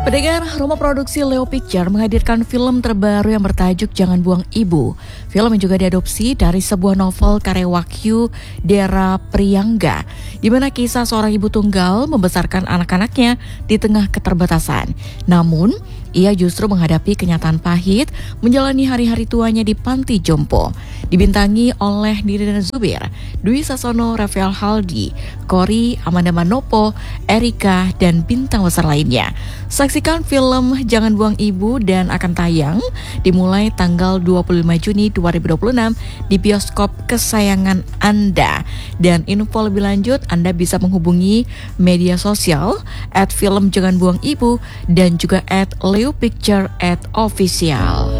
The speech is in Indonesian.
Pendengar, rumah produksi Leo Picture menghadirkan film terbaru yang bertajuk Jangan Buang Ibu. Film yang juga diadopsi dari sebuah novel karya Wahyu Dera Priyangga, di mana kisah seorang ibu tunggal membesarkan anak-anaknya di tengah keterbatasan. Namun, ia justru menghadapi kenyataan pahit menjalani hari-hari tuanya di panti jompo. Dibintangi oleh Nirina Zubir, Dwi Sasono, Rafael Haldi, Kori, Amanda Manopo, Erika, dan bintang besar lainnya. Saksikan film Jangan Buang Ibu dan akan tayang dimulai tanggal 25 Juni 2026 di bioskop kesayangan Anda. Dan info lebih lanjut Anda bisa menghubungi media sosial @film Jangan Buang Ibu dan juga @leopicture@official.